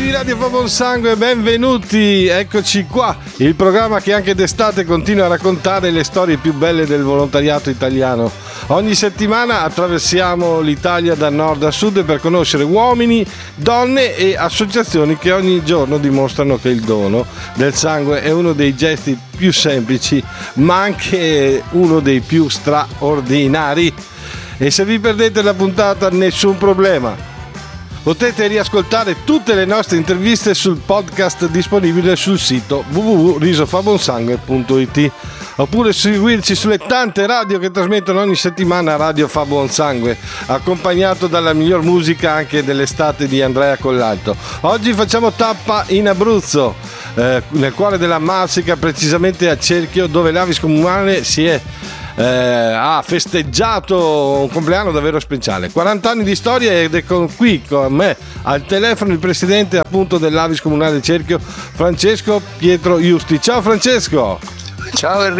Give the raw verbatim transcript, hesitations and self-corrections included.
di Radio Fa Buon Sangue, benvenuti, eccoci qua, il programma che anche d'estate continua a raccontare le storie più belle del volontariato italiano. Ogni settimana attraversiamo l'Italia da nord a sud per conoscere uomini, donne e associazioni che ogni giorno dimostrano che il dono del sangue è uno dei gesti più semplici, ma anche uno dei più straordinari. E se vi perdete la puntata, nessun problema. Potete riascoltare tutte le nostre interviste sul podcast disponibile sul sito w w w punto risofabonsangue punto i t oppure seguirci sulle tante radio che trasmettono ogni settimana Radio Fa Buon Sangue, accompagnato dalla miglior musica anche dell'estate di Andrea Collalto. Oggi facciamo tappa in Abruzzo, eh, nel cuore della Marsica, precisamente a Cerchio, dove l'Avis Comunale si è Eh, ha festeggiato un compleanno davvero speciale, quaranta anni di storia, ed è con, qui con me al telefono il presidente appunto dell'Avis Comunale Cerchio, Francesco Pietro Iusti. Ciao Francesco. Ciao